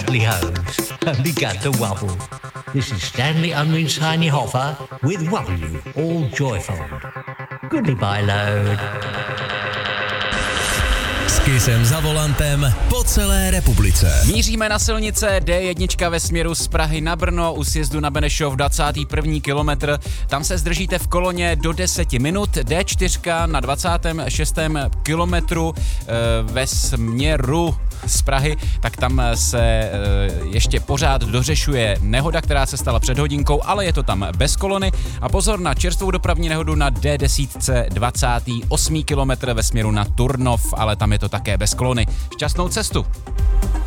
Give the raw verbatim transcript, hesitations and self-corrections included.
cuddly hose and began to wobble. This is Stanley Unwin's Tiny Hopper with W, all joyful. Goodbye, load. S Kissem za volantem po celé republice. Míříme na silnice D jedna ve směru z Prahy na Brno u sjezdu na Benešov dvacátý první kilometr. Tam se zdržíte v koloně do deseti minut. D čtyři na dvacátém šestém kilometru e, ve směru z Prahy, tak tam se e, ještě pořád dořešuje nehoda, která se stala před hodinkou, ale je to tam bez kolony. A pozor na čerstvou dopravní nehodu na D deset dvacátý osmý kilometr ve směru na Turnov, ale tam je to také bez kolony. Šťastnou cestu!